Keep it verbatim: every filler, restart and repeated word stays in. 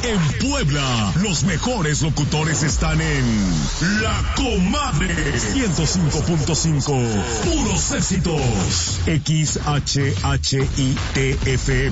En Puebla, los mejores locutores están en La Comadre ciento cinco punto cinco. Puros éxitos. X H H I T F M.